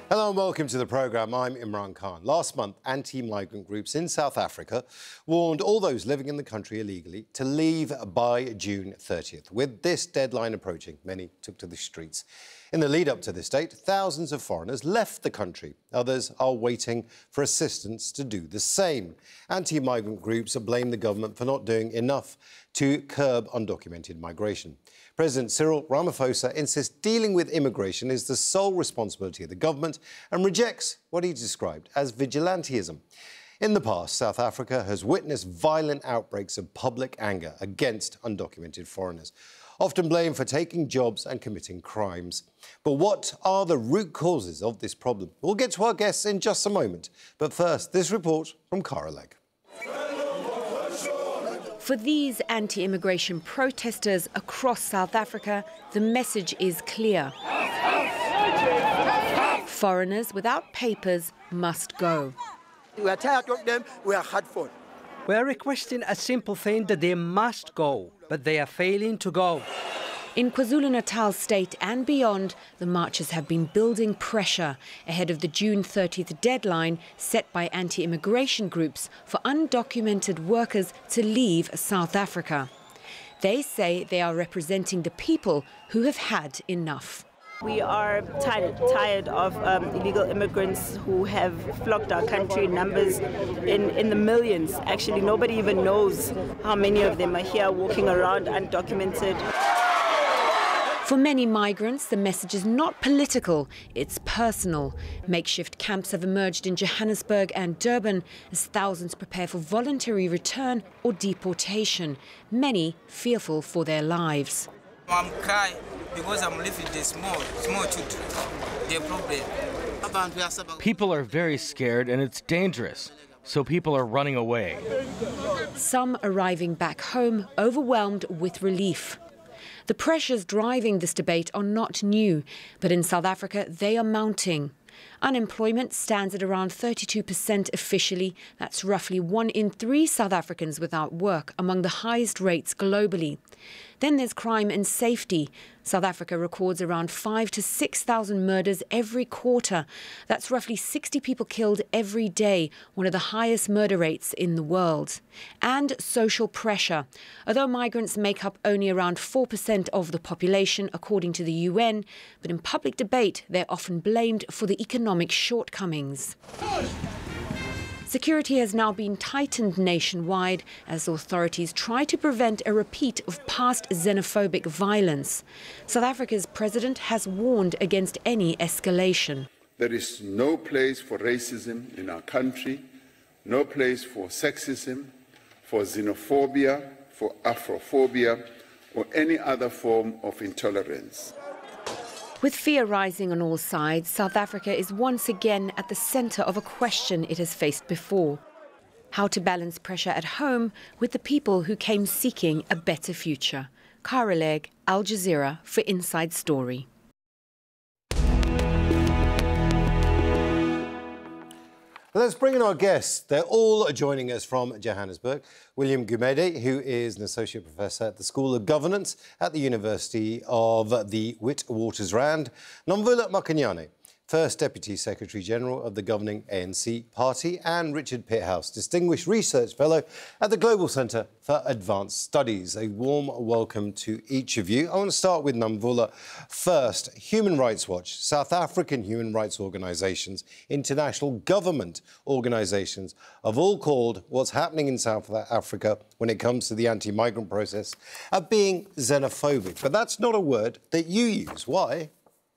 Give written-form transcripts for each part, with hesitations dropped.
Hello and welcome to the programme. I'm Imran Khan. Last month, anti-migrant groups in South Africa warned all those living in the country illegally to leave by June 30th. With this deadline approaching, many took to the streets. In the lead-up to this date, thousands of foreigners left the country. Others are waiting for assistance to do the same. Anti-migrant groups blame the government for not doing enough to curb undocumented migration. President Cyril Ramaphosa insists dealing with immigration is the sole responsibility of the government and rejects what he described as vigilantism. In the past, South Africa has witnessed violent outbreaks of public anger against undocumented foreigners, often blamed for taking jobs and committing crimes. But what are the root causes of this problem? We'll get to our guests in just a moment. But first, this report from Cara Legg. For these anti-immigration protesters across South Africa, the message is clear. Foreigners without papers must go. We are tired of them, we are hard for. We are requesting a simple thing, that they must go, but they are failing to go. In KwaZulu-Natal state and beyond, the marchers have been building pressure ahead of the June 30th deadline set by anti-immigration groups for undocumented workers to leave South Africa. They say they are representing the people who have had enough. We are tired of illegal immigrants who have flocked our country in numbers in the millions. Actually, nobody even knows how many of them are here walking around undocumented. For many migrants, the message is not political, it's personal. Makeshift camps have emerged in Johannesburg and Durban as thousands prepare for voluntary return or deportation, many fearful for their lives. I'm crying because I'm living this small children. The problem. People are very scared and it's dangerous, so people are running away. Some arriving back home overwhelmed with relief. The pressures driving this debate are not new, but in South Africa they are mounting. Unemployment stands at around 32% officially. That's roughly 1 in 3 South Africans without work, among the highest rates globally. Then there's crime and safety. South Africa records around 5,000 to 6,000 murders every quarter. That's roughly 60 people killed every day, one of the highest murder rates in the world. And social pressure. Although migrants make up only around 4% of the population, according to the UN, but in public debate, they're often blamed for the economic shortcomings. Security has now been tightened nationwide as authorities try to prevent a repeat of past xenophobic violence. South Africa's president has warned against any escalation. There is no place for racism in our country, no place for sexism, for xenophobia, for Afrophobia, or any other form of intolerance. With fear rising on all sides, South Africa is once again at the centre of a question it has faced before: how to balance pressure at home with the people who came seeking a better future. Cara Legg, Al Jazeera for Inside Story. Let's bring in our guests. They're all joining us from Johannesburg. William Gumede, who is an associate professor at the School of Governance at the University of the Witwatersrand. Nomvula Makanyane, First Deputy Secretary-General of the governing ANC party, and Richard Pithouse, Distinguished Research Fellow at the Global Centre for Advanced Studies. A warm welcome to each of you. I want to start with Nomvula first. Human Rights Watch, South African human rights organisations, international government organisations have all called what's happening in South Africa when it comes to the anti-migrant process of being xenophobic. But that's not a word that you use. Why?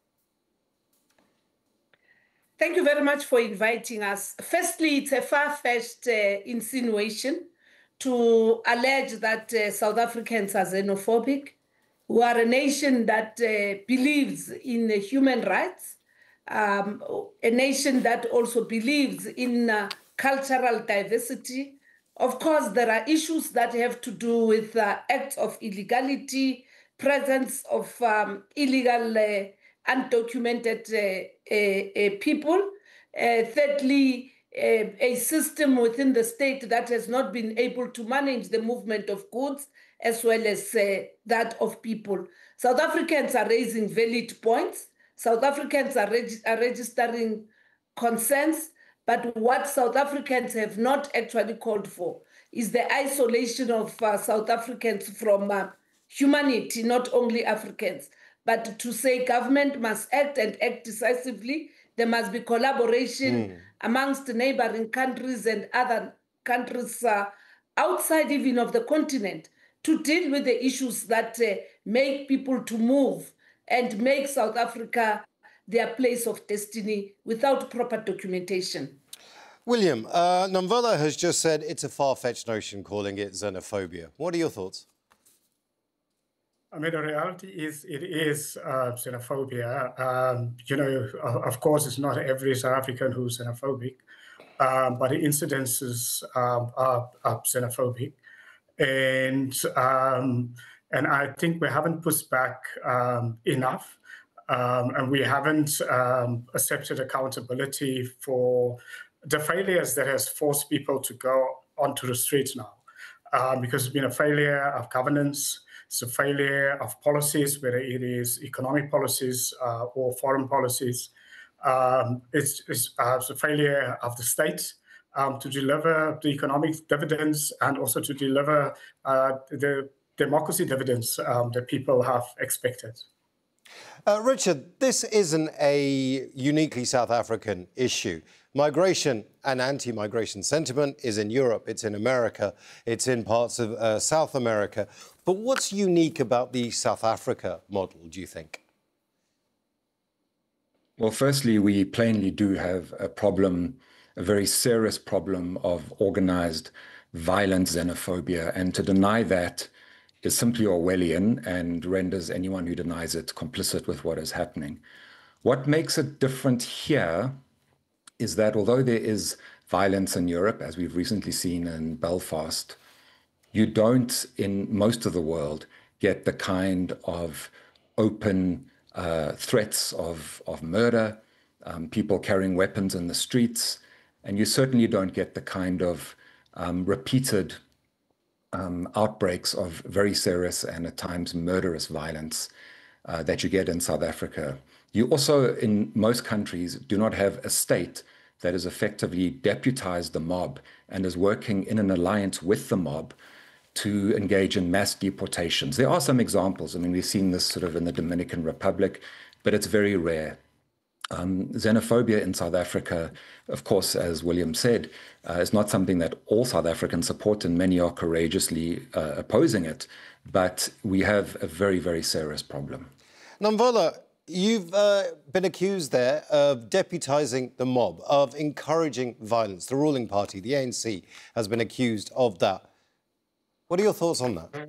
Thank you very much for inviting us. Firstly, it's a far-fetched insinuation to allege that South Africans are xenophobic. We are a nation that believes in human rights, a nation that also believes in cultural diversity. Of course, there are issues that have to do with acts of illegality, presence of illegal undocumented people. Thirdly, a system within the state that has not been able to manage the movement of goods as well as that of people. South Africans are raising valid points. South Africans are registering concerns, but what South Africans have not actually called for is the isolation of South Africans from humanity, not only Africans, but to say government must act and act decisively. There must be collaboration amongst neighboring countries and other countries outside even of the continent to deal with the issues that make people to move and make South Africa their place of destiny without proper documentation. William, Nomvula has just said it's a far-fetched notion calling it xenophobia. What are your thoughts? I mean, the reality is it is xenophobia. Of course, it's not every South African who's xenophobic, but the incidences are xenophobic. And I think we haven't pushed back enough, and we haven't accepted accountability for the failures that has forced people to go onto the streets now, because it's been a failure of governance, it's a failure of policies, whether it is economic policies or foreign policies. It's a failure of the state to deliver the economic dividends and also to deliver the democracy dividends that people have expected. Richard, this isn't a uniquely South African issue. Migration and anti-migration sentiment is in Europe, it's in America, it's in parts of South America. But what's unique about the South Africa model, do you think? Well, firstly, we plainly do have a problem, a very serious problem of organized violent xenophobia. And to deny that is simply Orwellian and renders anyone who denies it complicit with what is happening. What makes it different here is that although there is violence in Europe, as we've recently seen in Belfast, you don't, in most of the world, get the kind of open threats of murder, people carrying weapons in the streets, and you certainly don't get the kind of repeated outbreaks of very serious and at times murderous violence that you get in South Africa. You also, in most countries, do not have a state that has effectively deputized the mob and is working in an alliance with the mob to engage in mass deportations. There are some examples. I mean, we've seen this sort of in the Dominican Republic, but it's very rare. Xenophobia in South Africa, of course, as William said, is not something that all South Africans support, and many are courageously opposing it. But we have a very, very serious problem. Nomvula, you've been accused there of deputizing the mob, of encouraging violence. The ruling party, the ANC, has been accused of that. What are your thoughts on that?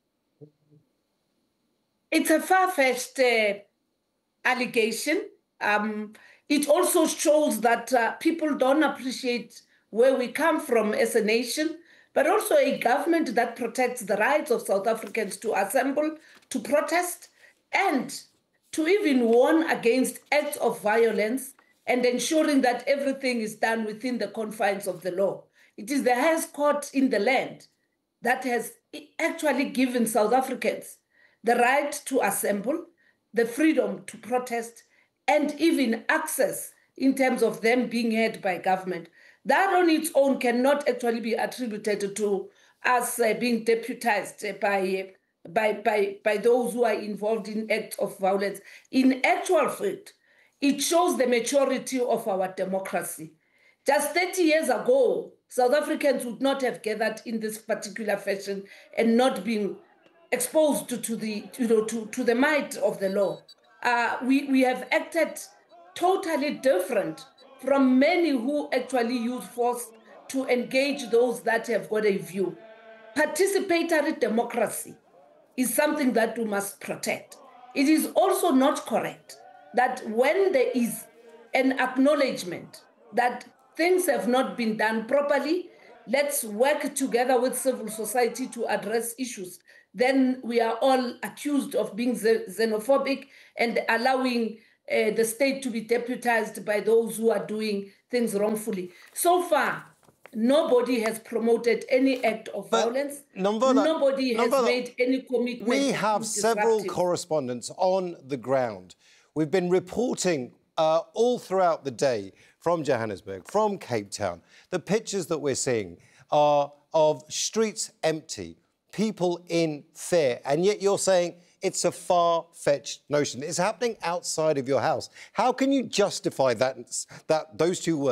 It's a far-fetched allegation. It also shows that people don't appreciate where we come from as a nation, but also a government that protects the rights of South Africans to assemble, to protest, and to even warn against acts of violence and ensuring that everything is done within the confines of the law. It is the highest court in the land that has actually given South Africans the right to assemble, the freedom to protest, and even access in terms of them being heard by government. That on its own cannot actually be attributed to us being deputized by those who are involved in acts of violence. In actual fact, it shows the maturity of our democracy. Just 30 years ago, South Africans would not have gathered in this particular fashion and not been exposed to the might of the law. We have acted totally different from many who actually use force to engage those that have got a view. Participatory democracy is something that we must protect. It is also not correct that when there is an acknowledgement that things have not been done properly, let's work together with civil society to address issues. Then we are all accused of being xenophobic and allowing the state to be deputized by those who are doing things wrongfully. So far, nobody has promoted any act of violence. Nobody has made any commitment. We have several correspondents on the ground We've been reporting all throughout the day from Johannesburg, from Cape Town. The pictures that we're seeing are of streets empty, people in fear, and yet you're saying it's a far-fetched notion. It's happening outside of your house. How can you justify that those two words?